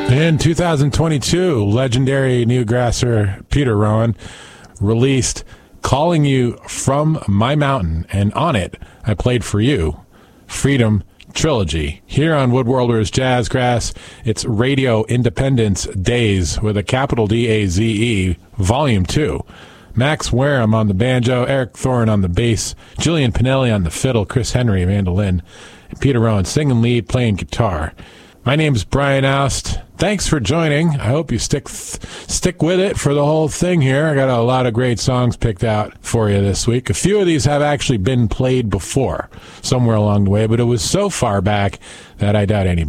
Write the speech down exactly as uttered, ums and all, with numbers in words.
In two thousand twenty-two, legendary newgrasser Peter Rowan released Calling You From My Mountain, and on it, I played for you Freedom Trilogy. Here on Woodworlders Jazzgrass, it's Radio Independence Days with a capital D A Z E, Volume two. Max Wareham on the banjo, Eric Thorne on the bass, Jillian Pinelli on the fiddle, Chris Henry mandolin, and Peter Rowan singing lead, playing guitar. My name is Brian Oust. Thanks for joining. I hope you stick th- stick with it for the whole thing here. I got a lot of great songs picked out for you this week. A few of these have actually been played before somewhere along the way, but it was so far back that I doubt anybody